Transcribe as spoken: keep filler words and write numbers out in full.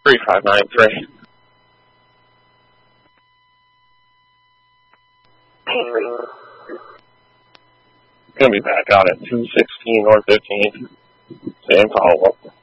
three five nine three. Gonna be back out at two sixteen or fifteen. Same follow-up.